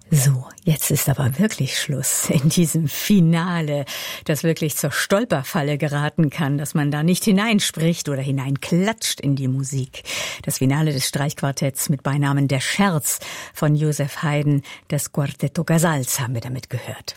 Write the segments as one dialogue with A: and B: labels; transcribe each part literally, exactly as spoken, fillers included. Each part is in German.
A: So, jetzt ist aber wirklich Schluss in diesem Finale, das wirklich zur Stolperfalle geraten kann, dass man da nicht hineinspricht oder hineinklatscht in die Musik. Das Finale des Streichquartetts mit Beinamen Der Scherz von Joseph Haydn, das Quartetto Casals, haben wir damit gehört.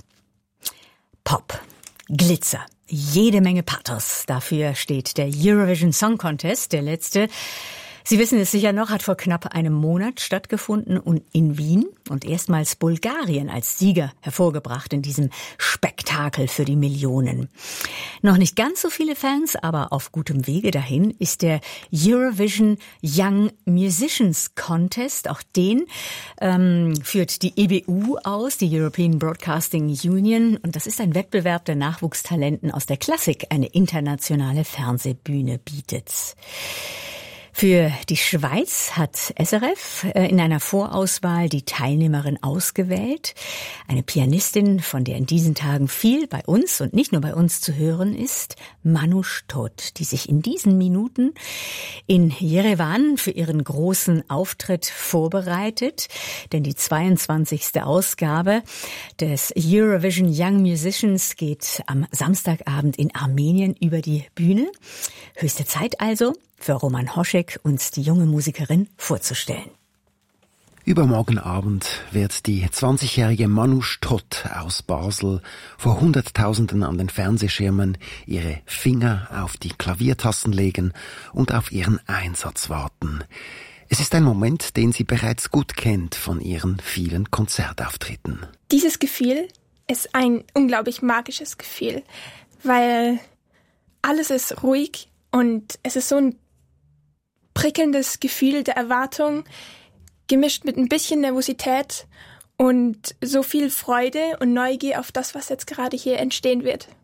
A: Pop, Glitzer, jede Menge Pathos. Dafür steht der Eurovision Song Contest, der letzte. Sie wissen es sicher noch, hat vor knapp einem Monat stattgefunden und in Wien und erstmals Bulgarien als Sieger hervorgebracht in diesem Spektakel für die Millionen. Noch nicht ganz so viele Fans, aber auf gutem Wege dahin ist der Eurovision Young Musicians Contest. Auch den ähm, führt die E B U aus, die European Broadcasting Union. Und das ist ein Wettbewerb, der Nachwuchstalenten aus der Klassik eine internationale Fernsehbühne bietet. Für die Schweiz hat S R F in einer Vorauswahl die Teilnehmerin ausgewählt. Eine Pianistin, von der in diesen Tagen viel bei uns und nicht nur bei uns zu hören ist, Manoush Todt, die sich in diesen Minuten in Jerewan für ihren großen Auftritt vorbereitet. Denn die zweiundzwanzigste Ausgabe des Eurovision Young Musicians geht am Samstagabend in Armenien über die Bühne. Höchste Zeit also für Roman Hoschek, uns die junge Musikerin vorzustellen.
B: Übermorgen Abend wird die zwanzigjährige Manoush Todt aus Basel vor Hunderttausenden an den Fernsehschirmen ihre Finger auf die Klaviertasten legen und auf ihren Einsatz warten. Es ist ein Moment, den sie bereits gut kennt von ihren vielen Konzertauftritten.
C: Dieses Gefühl ist ein unglaublich magisches Gefühl, weil alles ist ruhig und es ist so ein prickelndes Gefühl der Erwartung, gemischt mit ein bisschen Nervosität und so viel Freude und Neugier auf das, was jetzt gerade hier entstehen wird.